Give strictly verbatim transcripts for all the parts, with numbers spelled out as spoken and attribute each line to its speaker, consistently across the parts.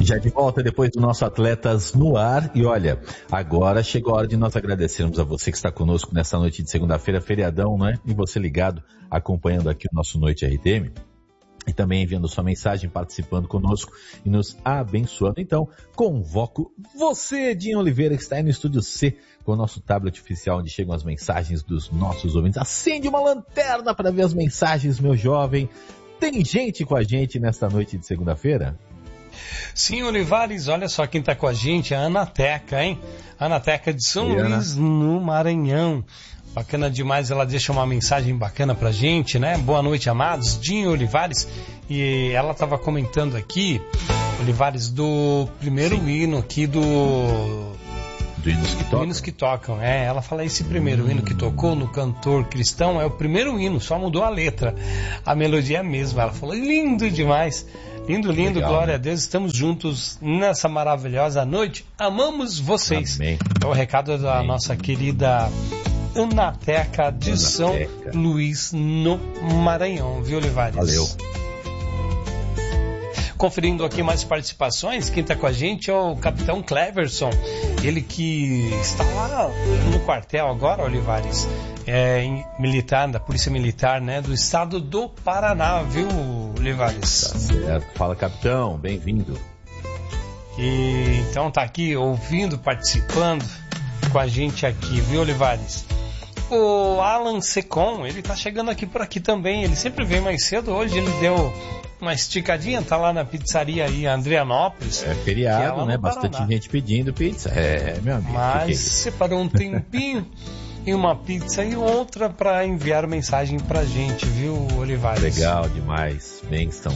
Speaker 1: Já de volta depois do nosso Atletas no Ar. E olha, agora chegou a hora de nós agradecermos a você que está conosco nessa noite de segunda-feira, feriadão, não é? E você ligado, acompanhando aqui o nosso Noite R T M. E também enviando sua mensagem, participando conosco e nos abençoando. Então, convoco você, Edinho Oliveira, que está aí no Estúdio C, com o nosso tablet oficial, onde chegam as mensagens dos nossos ouvintes. Acende uma lanterna para ver as mensagens, meu jovem. Tem gente com a gente nesta noite de segunda-feira?
Speaker 2: Sim, Olivares, olha só quem está com a gente, a Ana Teca, hein? Ana Teca de São
Speaker 1: E
Speaker 2: Luís,
Speaker 1: Ana?
Speaker 2: no Maranhão. Bacana demais, ela deixa uma mensagem bacana pra gente, né? Boa noite, amados. Dinho Olivares. E ela estava comentando aqui, Olivares, do primeiro Sim. hino aqui do...
Speaker 1: Do Hinos que Tocam?
Speaker 2: Hinos que Tocam, é. Ela fala, esse primeiro hum. hino que tocou no Cantor Cristão é o primeiro hino, só mudou a letra. A melodia é a mesma. Ela falou, lindo demais. Lindo, lindo, Legal, glória né? a Deus. Estamos juntos nessa maravilhosa noite. Amamos vocês.
Speaker 1: Amém.
Speaker 2: É o recado da Amém. nossa querida... Ana Teca de Ana São Teca. Luís, no Maranhão, viu, Olivares?
Speaker 1: Valeu.
Speaker 2: Conferindo aqui mais participações, quem está com a gente é o Capitão Cleverson, ele que está lá no quartel agora, Olivares, é em militar, da Polícia Militar, né, do estado do Paraná, viu, Olivares?
Speaker 1: Tá certo. Fala, capitão, bem-vindo.
Speaker 2: E então tá aqui ouvindo, participando com a gente aqui, viu, Olivares? O Alan Secon, ele tá chegando aqui por aqui também, ele sempre vem mais cedo, hoje ele deu uma esticadinha, tá lá na pizzaria aí, Andrianópolis.
Speaker 1: É feriado, é né? Bastante gente pedindo pizza, é, meu amigo.
Speaker 2: Mas
Speaker 1: que que é
Speaker 2: separou um tempinho e uma pizza e outra para enviar mensagem pra gente, viu, Olivares?
Speaker 1: Legal demais, bênção.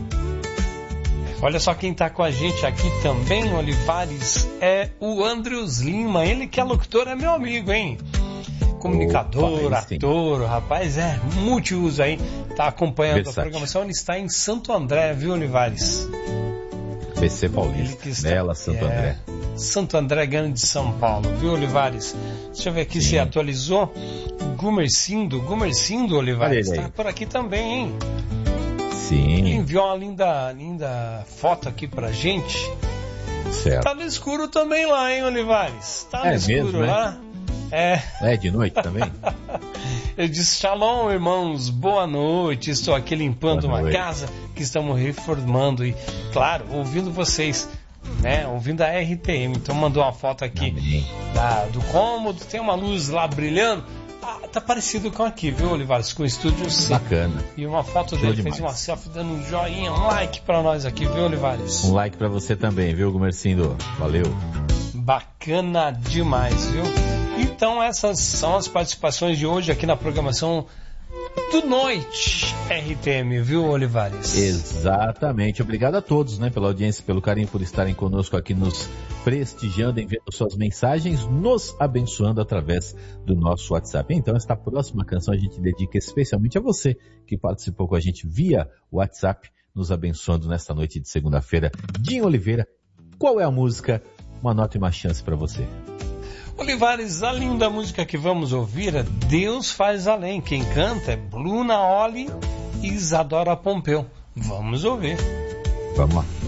Speaker 2: Olha só quem tá com a gente aqui também, Olivares, é o Andrews Lima, ele que é locutor, é meu amigo, hein? Comunicador, Opa, ator, rapaz, é multiuso aí, tá acompanhando Versátil. A programação, ele está em Santo André, viu, Olivares?
Speaker 1: B C Paulista, está... Bela Santo é... André.
Speaker 2: Santo André, Grande de São Paulo, viu, Olivares? Deixa eu ver aqui Sim. se atualizou. Gumercindo, Gumercindo, Olivares, está por aqui também, hein?
Speaker 1: Sim.
Speaker 2: Ele enviou uma linda, linda foto aqui pra gente.
Speaker 1: Certo.
Speaker 2: Tá no escuro também lá, hein, Olivares? Tá no
Speaker 1: é
Speaker 2: escuro
Speaker 1: mesmo,
Speaker 2: lá.
Speaker 1: Né?
Speaker 2: É.
Speaker 1: É de noite também?
Speaker 2: Ele disse, shalom, irmãos, boa noite. Estou aqui limpando
Speaker 1: boa
Speaker 2: uma
Speaker 1: noite.
Speaker 2: casa que estamos reformando e, claro, ouvindo vocês, né? Ouvindo a R T M. Então mandou uma foto aqui da, do cômodo, tem uma luz lá brilhando. Ah, tá parecido com aqui, viu, Olivares? Com o Estúdio C.
Speaker 1: Bacana.
Speaker 2: E uma foto dele, fez uma selfie dando um joinha, um like pra nós aqui, viu, Olivares?
Speaker 1: Um like pra você também, viu, Gumercindo? Valeu.
Speaker 2: Bacana demais, viu? Então essas são as participações de hoje aqui na programação do Noite R T M, viu, Olivares?
Speaker 1: Exatamente. Obrigado a todos, né, pela audiência, pelo carinho, por estarem conosco aqui, nos prestigiando, enviando suas mensagens, nos abençoando através do nosso WhatsApp. Então, esta próxima canção a gente dedica especialmente a você que participou com a gente via WhatsApp, nos abençoando nesta noite de segunda-feira. Dinho Oliveira, qual é a música? Uma nota e uma chance para você.
Speaker 2: Olivares, a linda música que vamos ouvir é Deus Faz Além. Quem canta é Bruna Oli e Isadora Pompeu. Vamos ouvir.
Speaker 1: Vamos lá.